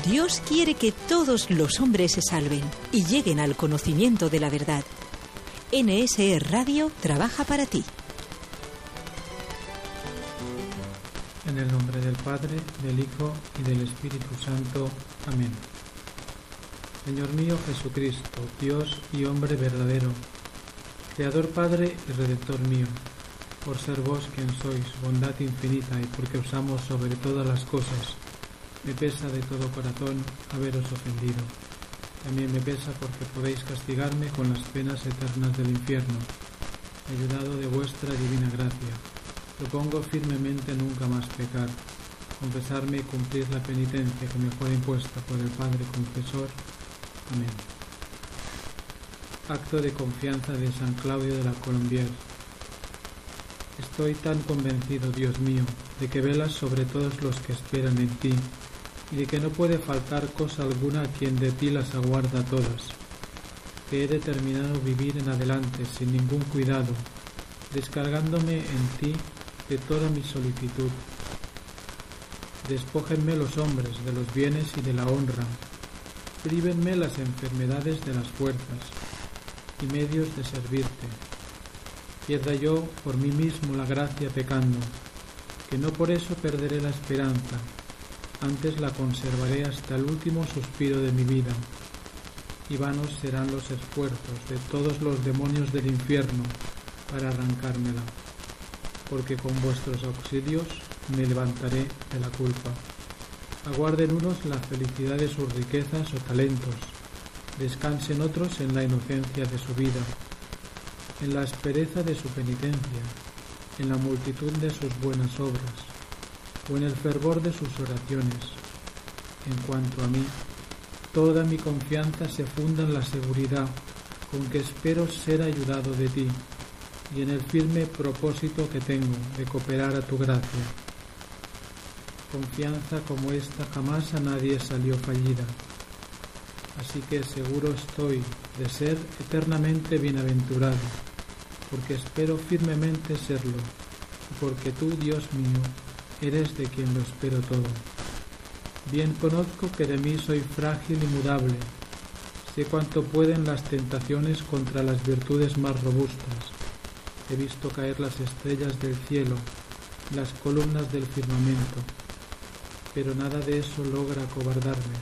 Dios quiere que todos los hombres se salven y lleguen al conocimiento de la verdad. NSE Radio trabaja para ti. En el nombre del Padre, del Hijo y del Espíritu Santo. Amén. Señor mío Jesucristo, Dios y hombre verdadero, Creador, Padre y Redentor mío, por ser vos quien sois, bondad infinita, y porque os amo sobre todas las cosas, me pesa de todo corazón haberos ofendido. También me pesa porque podéis castigarme con las penas eternas del infierno. Ayudado de vuestra divina gracia, propongo firmemente nunca más pecar, confesarme y cumplir la penitencia que me fue impuesta por el Padre Confesor. Amén. Acto de confianza de San Claudio de la Colombière. Estoy tan convencido, Dios mío, de que velas sobre todos los que esperan en ti, y de que no puede faltar cosa alguna a quien de ti las aguarda todas, que he determinado vivir en adelante sin ningún cuidado, descargándome en ti de toda mi solicitud. Despójenme los hombres de los bienes y de la honra, prívenme las enfermedades de las fuerzas y medios de servirte. Pierda yo por mí mismo la gracia pecando, que no por eso perderé la esperanza, antes la conservaré hasta el último suspiro de mi vida, y vanos serán los esfuerzos de todos los demonios del infierno para arrancármela, porque con vuestros auxilios me levantaré de la culpa. Aguarden unos la felicidad de sus riquezas o talentos, descansen otros en la inocencia de su vida, en la aspereza de su penitencia, en la multitud de sus buenas obras, o en el fervor de sus oraciones. En cuanto a mí, toda mi confianza se funda en la seguridad con que espero ser ayudado de ti, y en el firme propósito que tengo de cooperar a tu gracia. Confianza como esta jamás a nadie salió fallida, así que seguro estoy de ser eternamente bienaventurado, porque espero firmemente serlo, y porque tú, Dios mío, eres de quien lo espero todo. Bien conozco que de mí soy frágil y mudable, sé cuánto pueden las tentaciones contra las virtudes más robustas. He visto caer las estrellas del cielo, las columnas del firmamento, pero nada de eso logra acobardarme.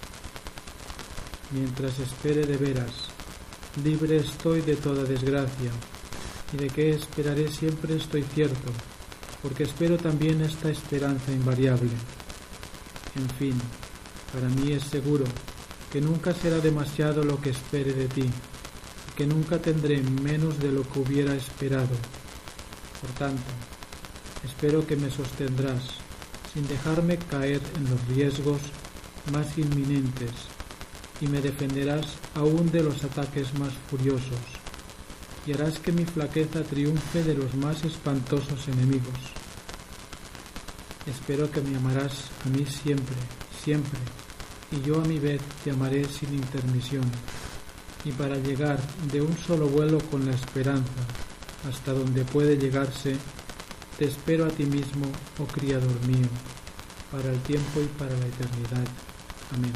Mientras espere de veras, libre estoy de toda desgracia, y de que esperaré siempre estoy cierto, porque espero también esta esperanza invariable. En fin, para mí es seguro que nunca será demasiado lo que espere de ti, y que nunca tendré menos de lo que hubiera esperado. Por tanto, espero que me sostendrás, sin dejarme caer en los riesgos más inminentes, y me defenderás aún de los ataques más furiosos, y harás que mi flaqueza triunfe de los más espantosos enemigos. Espero que me amarás a mí siempre, siempre, y yo a mi vez te amaré sin intermisión, y para llegar de un solo vuelo con la esperanza hasta donde puede llegarse, te espero a ti mismo, oh Criador mío, para el tiempo y para la eternidad. Amén.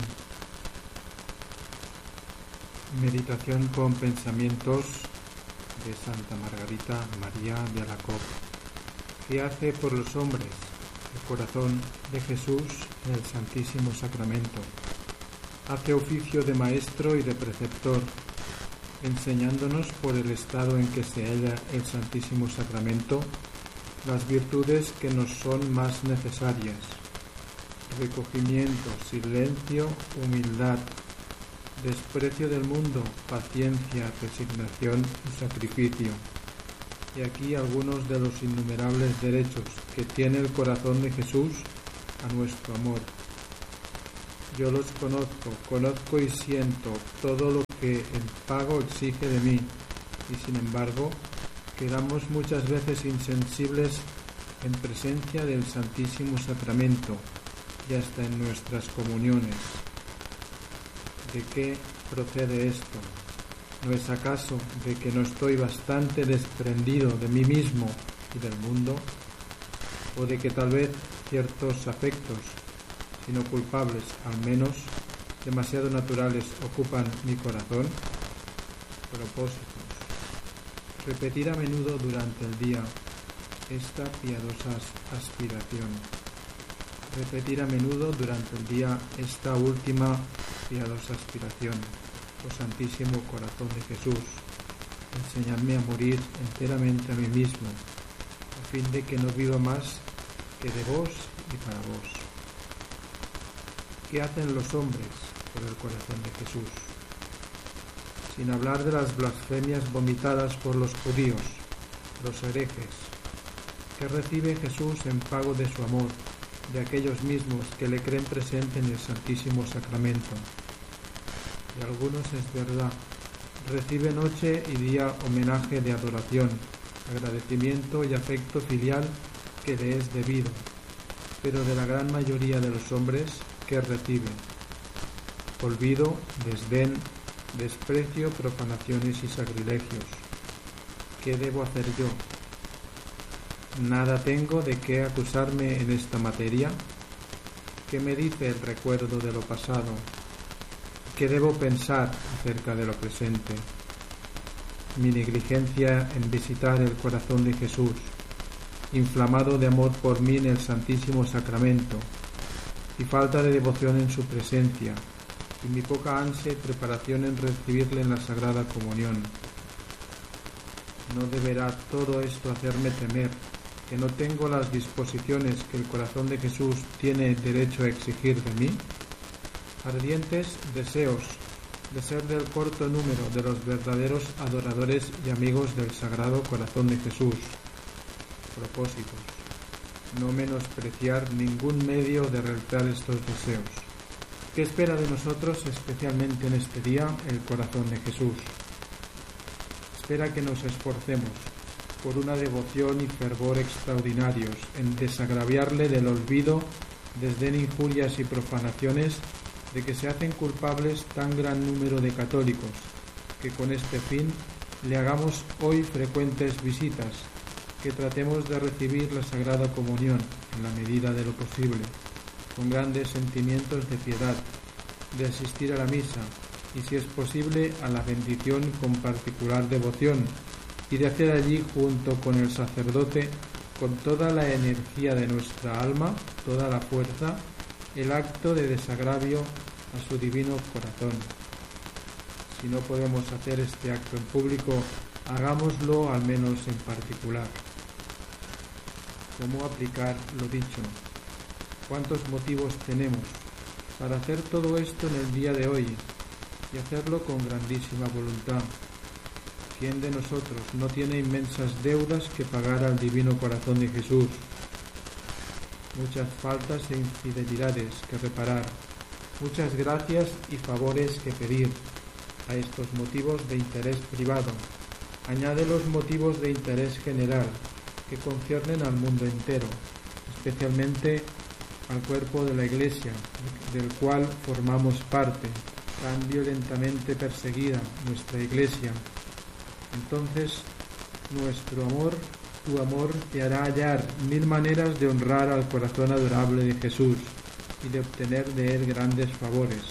Meditación con pensamientos de Santa Margarita María de Alacoque. ¿Qué hace por los hombres el corazón de Jesús en el Santísimo Sacramento? Hace oficio de maestro y de preceptor, enseñándonos por el estado en que se halla el Santísimo Sacramento las virtudes que nos son más necesarias: recogimiento, silencio, humildad, desprecio del mundo, paciencia, resignación y sacrificio. Y aquí algunos de los innumerables derechos que tiene el corazón de Jesús a nuestro amor. Yo los conozco y siento todo lo que el pago exige de mí, y sin embargo quedamos muchas veces insensibles en presencia del Santísimo Sacramento y hasta en nuestras comuniones. ¿De qué procede esto? ¿No es acaso de que no estoy bastante desprendido de mí mismo y del mundo? ¿O de que tal vez ciertos afectos, sino culpables, al menos demasiado naturales, ocupan mi corazón? Propósitos. Repetir a menudo durante el día esta piadosa aspiración. Repetir a menudo durante el día esta última piadosa aspiración. Oh Santísimo Corazón de Jesús, enséñame a morir enteramente a mí mismo, a fin de que no viva más que de vos y para vos. ¿Qué hacen los hombres por el corazón de Jesús? Sin hablar de las blasfemias vomitadas por los judíos, los herejes, ¿qué recibe Jesús en pago de su amor de aquellos mismos que le creen presente en el Santísimo Sacramento? Y algunos, es verdad, recibe noche y día homenaje de adoración, agradecimiento y afecto filial que le es debido, pero de la gran mayoría de los hombres, ¿qué recibe? Olvido, desdén, desprecio, profanaciones y sacrilegios. ¿Qué debo hacer yo? ¿Nada tengo de qué acusarme en esta materia? ¿Qué me dice el recuerdo de lo pasado? ¿Qué debo pensar acerca de lo presente? Mi negligencia en visitar el corazón de Jesús, inflamado de amor por mí en el Santísimo Sacramento, y falta de devoción en su presencia, y mi poca ansia y preparación en recibirle en la Sagrada Comunión. ¿No deberá todo esto hacerme temer que no tengo las disposiciones que el corazón de Jesús tiene derecho a exigir de mí? Ardientes deseos de ser del corto número de los verdaderos adoradores y amigos del Sagrado Corazón de Jesús. Propósitos. No menospreciar ningún medio de realizar estos deseos. ¿Qué espera de nosotros, especialmente en este día, el corazón de Jesús? Espera que nos esforcemos por una devoción y fervor extraordinarios en desagraviarle del olvido, desdén, injurias y profanaciones de que se hacen culpables tan gran número de católicos, que con este fin le hagamos hoy frecuentes visitas, que tratemos de recibir la Sagrada Comunión en la medida de lo posible, con grandes sentimientos de piedad, de asistir a la misa y, si es posible, a la bendición con particular devoción, y de hacer allí, junto con el sacerdote, con toda la energía de nuestra alma, toda la fuerza, el acto de desagravio a su divino corazón. Si no podemos hacer este acto en público, hagámoslo al menos en particular. ¿Cómo aplicar lo dicho? ¿Cuántos motivos tenemos para hacer todo esto en el día de hoy y hacerlo con grandísima voluntad? ¿Quién de nosotros no tiene inmensas deudas que pagar al divino corazón de Jesús? Muchas faltas e infidelidades que reparar, muchas gracias y favores que pedir. A estos motivos de interés privado añade los motivos de interés general que conciernen al mundo entero, especialmente al cuerpo de la Iglesia, del cual formamos parte, tan violentamente perseguida nuestra Iglesia. Entonces, nuestro amor, tu amor, te hará hallar 1000 maneras de honrar al corazón adorable de Jesús y de obtener de él grandes favores.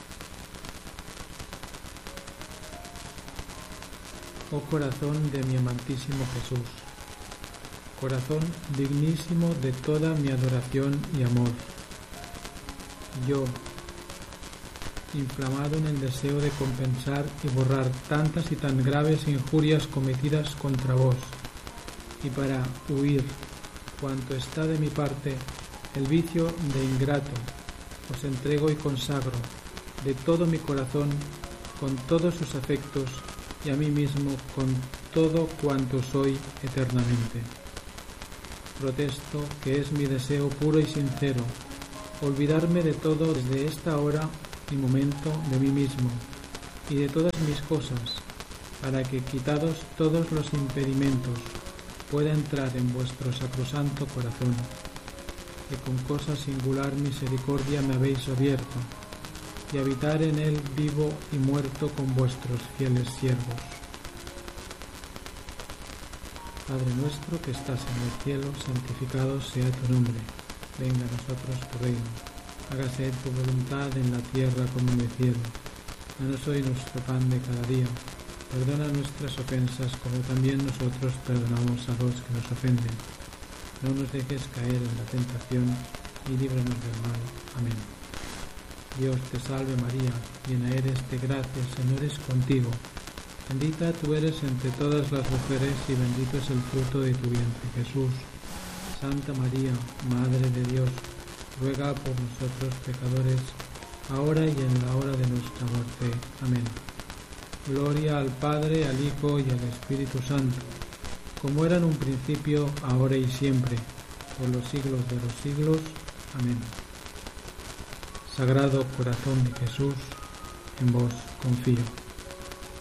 Oh corazón de mi amantísimo Jesús, corazón dignísimo de toda mi adoración y amor, yo, inflamado en el deseo de compensar y borrar tantas y tan graves injurias cometidas contra vos, y para huir cuanto está de mi parte el vicio de ingrato, os entrego y consagro de todo mi corazón, con todos sus afectos, y a mí mismo con todo cuanto soy eternamente. Protesto que es mi deseo puro y sincero olvidarme de todo desde esta hora y momento de mí mismo y de todas mis cosas, para que, quitados todos los impedimentos, pueda entrar en vuestro sacrosanto corazón, que con cosa singular misericordia me habéis abierto, y habitar en él vivo y muerto con vuestros fieles siervos. Padre nuestro que estás en el cielo, santificado sea tu nombre. Venga a nosotros tu reino. hágase tu voluntad en la tierra como en el cielo. Danos hoy nuestro pan de cada día. Perdona nuestras ofensas como también nosotros perdonamos a los que nos ofenden. No nos dejes caer en la tentación y líbranos del mal. Amén. Dios te salve María, llena eres de gracia, el Señor es contigo. Bendita tú eres entre todas las mujeres y bendito es el fruto de tu vientre, Jesús. Santa María, Madre de Dios, ruega por nosotros pecadores, ahora y en la hora de nuestra muerte. Amén. Gloria al Padre, al Hijo y al Espíritu Santo, como era en un principio, ahora y siempre, por los siglos de los siglos. Amén. Sagrado Corazón de Jesús, en vos confío.